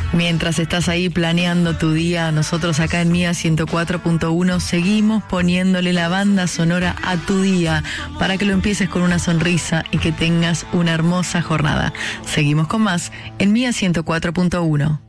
Mientras estás ahí planeando tu día, nosotros acá en Mía 104.1 seguimos poniéndole la banda sonora a tu día para que lo empieces con una sonrisa y que tengas una hermosa jornada. Seguimos con más en Mía 104.1.